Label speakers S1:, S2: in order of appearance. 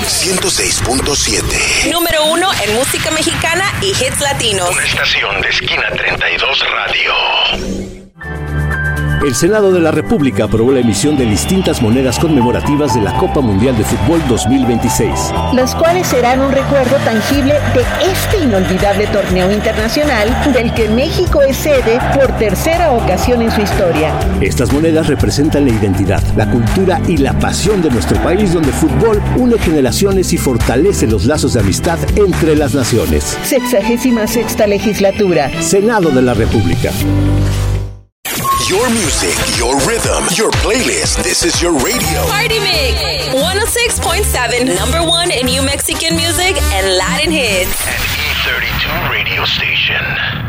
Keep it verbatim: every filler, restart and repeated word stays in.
S1: ciento seis punto siete.
S2: Número uno en música mexicana y hits latinos.
S1: Una estación de Esquina treinta y dos Radio.
S3: El Senado de la República aprobó la emisión de distintas monedas conmemorativas de la Copa Mundial de Fútbol dos mil veintiséis.
S4: Las cuales serán un recuerdo tangible de este inolvidable torneo internacional del que México es sede por tercera ocasión en su historia.
S3: Estas monedas representan la identidad, la cultura y la pasión de nuestro país, donde el fútbol une generaciones y fortalece los lazos de amistad entre las naciones.
S4: Sexagésima sexta legislatura.
S3: Senado de la República.
S1: Your music, your rhythm, your playlist. This is your radio.
S2: Party Mix one oh six point seven, number one in New Mexican music and Latin hits.
S1: An E thirty-two radio station.